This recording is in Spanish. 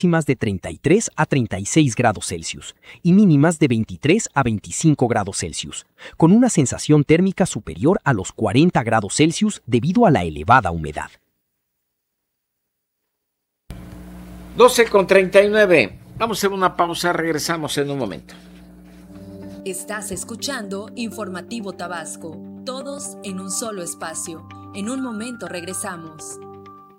máximas de 33 a 36 grados Celsius y mínimas de 23 a 25 grados Celsius, con una sensación térmica superior a los 40 grados Celsius debido a la elevada humedad. 12:39. Vamos a hacer una pausa, regresamos en un momento. Estás escuchando Informativo Tabasco, todos en un solo espacio. En un momento regresamos.